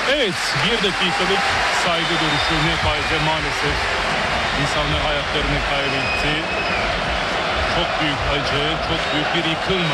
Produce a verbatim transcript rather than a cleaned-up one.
Evet, bir dakikalık saygı duruşu Nepal'de maalesef insanlar hayatlarını kaybetti. Çok büyük acı, çok büyük bir yıkım